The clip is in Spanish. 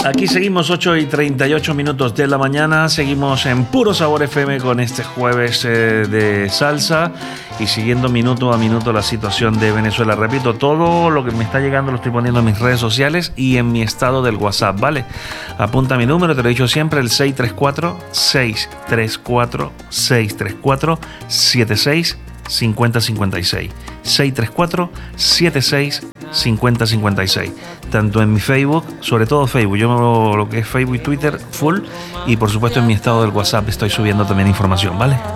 Aquí seguimos 8:38 de la mañana. Seguimos en Puro Sabor FM con este jueves de salsa y siguiendo minuto a minuto la situación de Venezuela. Repito, todo lo que me está llegando lo estoy poniendo en mis redes sociales y en mi estado del WhatsApp, ¿vale? Apunta mi número, te lo he dicho siempre, el 634-634-636-5056. 634-76-5056. Tanto en mi Facebook, sobre todo Facebook, yo lo que es Facebook y Twitter full, y por supuesto en mi estado del WhatsApp estoy subiendo también información, ¿vale?